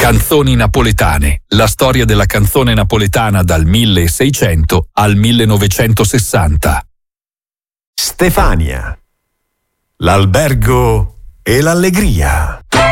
Canzoni napoletane, la storia della canzone napoletana dal 1600 al 1960. Stefania, l'albergo e l'allegria.